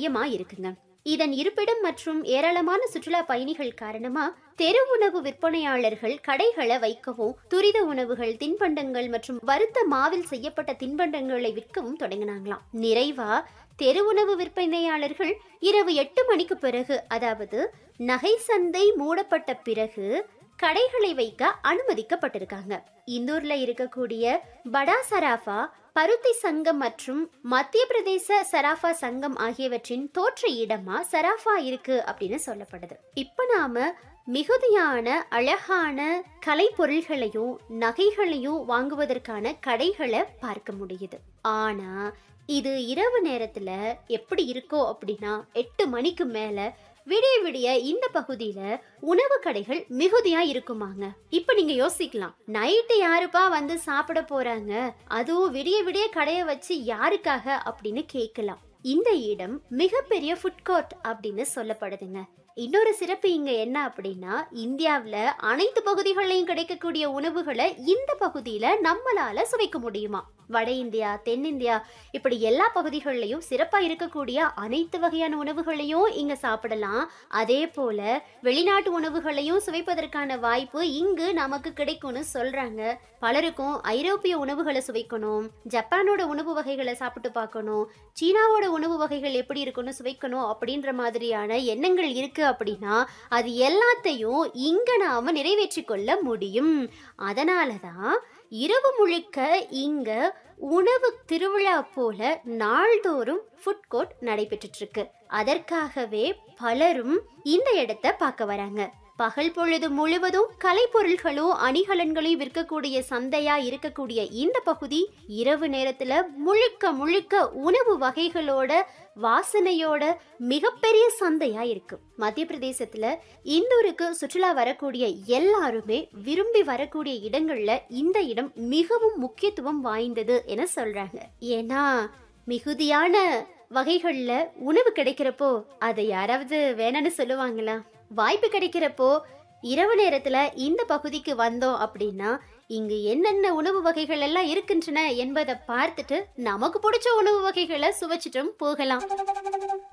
மையமா இருக்குங்க. இதன் இருப்பிடம் மற்றும் ஏராளமான சுற்றுலா பயணிகள் காரணமா தெரு உணவு விற்பனையாளர்கள் கடைகளை வைக்கவும், துரித உணவுகள், தின்பண்டங்கள் மற்றும் வறுத்த மாவில் செய்யப்பட்ட தின்பண்டங்களை விற்கவும் தொடங்கினாங்களாம். நிறைவா தெரு உணவு விற்பனையாளர்கள் இரவு 8 மணிக்கு பிறகு, அதாவது நகை சந்தை மூடப்பட்ட பிறகு கடைகளை வைக்க அனுமதிக்கப்பட்டிருக்காங்க. இந்தூர்ல இருக்கக்கூடிய படா சராஃபா, பருத்தி சங்கம் மற்றும் மத்திய பிரதேச சராஃபா சங்கம் ஆகியவற்றின் தோற்ற இடமா சராஃபா இருக்கு அப்படின்னு சொல்லப்படுது. இப்ப நாம மிகுதியான அழகான கலை பொருள்களையும் நகைகளையும் வாங்குவதற்கான கடைகளை பார்க்க முடியுது. ஆனா இது இரவு நேரத்துல எப்படி இருக்கோ அப்படின்னா 8 மணிக்கு மேல விடிய விடிய இந்த பகுதியில உணவு கடைகள் மிகுதியா இருக்குமாங்க. இப்ப நீங்க யோசிக்கலாம், நைட்டு யாருப்பா வந்து சாப்பிட போறாங்க, அதுவும் விடிய விடிய கடையை வச்சு யாருக்காக அப்படின்னு கேட்கலாம். இந்த இடம் மிகப்பெரிய ஃபுட் கோர்ட் அப்படின்னு சொல்லப்படுதுங்க. இன்னொரு சிறப்பு இங்க என்ன அப்படின்னா, இந்தியாவில் அனைத்து பகுதிகளையும் கிடைக்கக்கூடிய உணவுகளை இந்த பகுதியில நம்மளால சுவைக்க முடியுமா. வட இந்தியா, தென்னிந்தியா இப்படி எல்லா பகுதிகளிலையும் சிறப்பா இருக்கக்கூடிய அனைத்து வகையான உணவுகளையும் இங்க சாப்பிடலாம். அதே போல வெளிநாட்டு உணவுகளையும் சுவைப்பதற்கான வாய்ப்பு இங்கு நமக்கு கிடைக்கும்னு சொல்றாங்க. பலருக்கும் ஐரோப்பிய உணவுகளை சுவைக்கணும், ஜப்பானோட உணவு வகைகளை சாப்பிட்டு பார்க்கணும், சீனாவோட உணவு வகைகள் எப்படி இருக்குன்னு சுவைக்கணும் அப்படின்ற மாதிரியான எண்ணங்கள் இருக்கு அப்படின்னா அது எல்லாத்தையும் இங்க நாம நிறைவேற்றி கொள்ள முடியும். அதனாலதான் இரவு முழுக்க இங்க உணவு திருவிழா போல நாள்தோறும் ஃபுட் கோர்ட் நடைபெற்றுட்டு இருக்கு. அதற்காகவே பலரும் இந்த இடத்தை பார்க்க வராங்க. பகல் பொழுது முழுவதும் கலைப்பொருள்களும் அணிகலன்களையும் விற்கக்கூடிய சந்தையா இருக்கக்கூடிய இந்த பகுதி இரவு நேரத்துல முழுக்க முழுக்க உணவு வகைகளோட வாசனையோட மிகப்பெரிய சந்தையா இருக்கு. மத்திய பிரதேசத்துல இந்தூருக்கு சுற்றுலா வரக்கூடிய எல்லாருமே விரும்பி வரக்கூடிய இடங்கள்ல இந்த இடம் மிகவும் முக்கியத்துவம் வாய்ந்தது என சொல்றாங்க. ஏன்னா மிகுதியான வகைகள்ல உணவு கிடைக்கிறப்போ அதை யாராவது வேணான்னு சொல்லுவாங்களா? வாய்ப்பு கிடைக்கிறப்போ இரவு நேரத்துல இந்த பகுதிக்கு வந்தோம் அப்படின்னா இங்கு என்னென்ன உணவு வகைகள் எல்லாம் இருக்கின்றன என்பதை பார்த்துட்டு நமக்கு பிடிச்ச உணவு வகைகளை சுவைச்சிட்டும் போகலாம்.